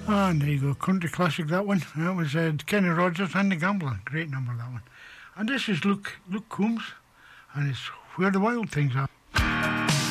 And there you go, country classic, that one. That was Kenny Rogers and the Gambler. Great number, that one. And this is Luke Combs, and it's Where the Wild Things Are.